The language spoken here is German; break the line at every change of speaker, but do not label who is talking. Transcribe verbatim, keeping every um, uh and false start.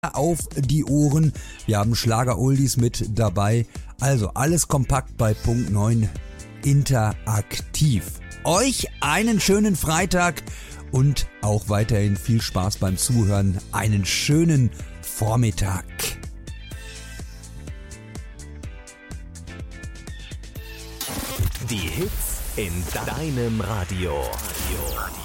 auf die Ohren. Wir haben Schlager-Oldies mit dabei. Also alles kompakt bei Punkt neun interaktiv. Euch einen schönen Freitag und auch weiterhin viel Spaß beim Zuhören. Einen schönen Vormittag.
Die Hits in deinem Radio.